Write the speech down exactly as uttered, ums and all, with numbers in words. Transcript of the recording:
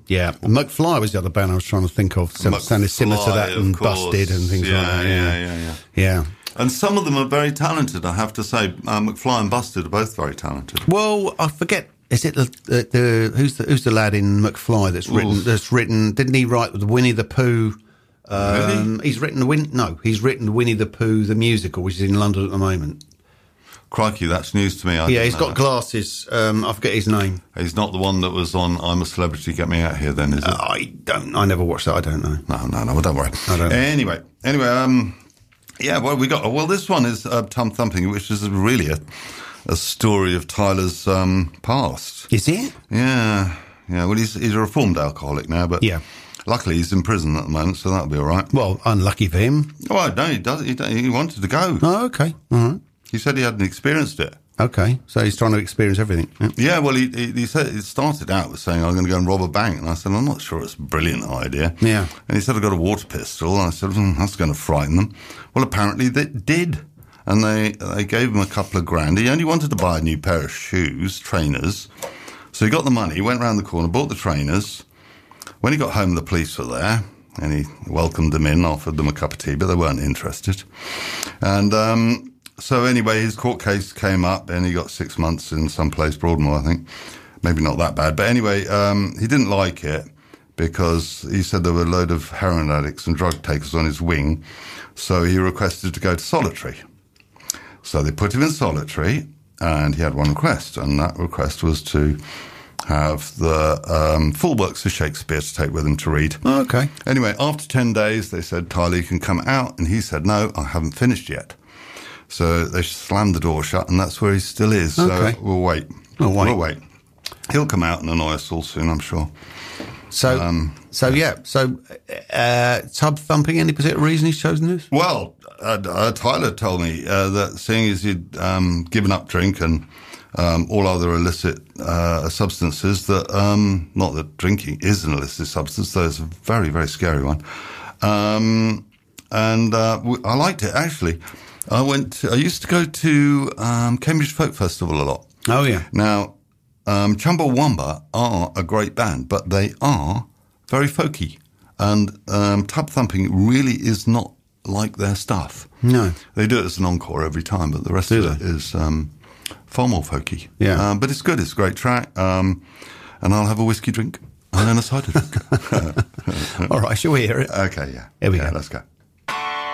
Yeah, McFly was the other band I was trying to think of. Some sounded similar to that, and Busted and things yeah, like that. Yeah, Yeah, yeah, yeah. yeah. And some of them are very talented, I have to say. Uh, McFly and Busted are both very talented. Well, I forget. Is it the, the, the who's the who's the lad in McFly that's written? Oof. That's written. Didn't he write the Winnie the Pooh? Um, Really? He's written the Win. No, he's written Winnie the Pooh the musical, which is in London at the moment. Crikey, that's news to me. I Yeah, didn't he's know got that. glasses. Um, I forget his name. He's not the one that was on I'm a Celebrity, Get Me Out Here, then, is it? Uh, I don't. I never watched that. I don't know. No, no, no, well, don't worry. I don't know. Anyway, anyway, um, yeah, well, we got, well, this one is uh, Tum Thumping, which is really a, a story of Tyler's um, past. Is it? Yeah, yeah, well, he's, he's a reformed alcoholic now, but Yeah. luckily he's in prison at the moment, so that'll be all right. Well, unlucky for him. Oh, no, he does. He, he wanted to go. Oh, okay. All right. He said he hadn't experienced it. Okay. So he's trying to experience everything. Yeah. Yeah, well, he, he, he said it started out with saying, I'm going to go and rob a bank. And I said, I'm not sure it's a brilliant idea. Yeah. And he said, I've got a water pistol. And I said, mm, that's going to frighten them. Well, apparently they did. And they, they gave him a couple of grand. He only wanted to buy a new pair of shoes, trainers. So he got the money, went round the corner, bought the trainers. When he got home, the police were there. And he welcomed them in, offered them a cup of tea, but they weren't interested. And, um... So anyway, his court case came up and he got six months in some place, Broadmoor, I think. Maybe not that bad. But anyway, um, he didn't like it because he said there were a load of heroin addicts and drug takers on his wing. So he requested to go to solitary. So they put him in solitary and he had one request. And that request was to have the um, full works of Shakespeare to take with him to read. Oh, okay. Anyway, after ten days, they said, Tyler, you can come out. And he said, no, I haven't finished yet. So they slammed the door shut, and that's where he still is. Okay. So we'll wait. We'll wait. We'll wait. He'll come out and annoy us all soon, I'm sure. So, Um, so yeah. So, uh, tub thumping. Any particular reason he's chosen this? Well, uh, uh, Tyler told me uh, that seeing as he'd um, given up drink and um, all other illicit uh, substances, that um, not that drinking is an illicit substance, though it's a very, very scary one. Um, and uh, w- I liked it, actually. I went. To, I used to go to um, Cambridge Folk Festival a lot. Oh yeah. Now, um, Chumbawamba are a great band, but they are very folky, and um, Tub Thumping really is not like their stuff. No. They do it as an encore every time, but the rest Do of they? it is um, far more folky. Yeah. Um, but it's good. It's a great track, um, and I'll have a whiskey drink and then a cider drink. All right. Shall we hear it? Okay. Yeah. Here we yeah, go. Let's go.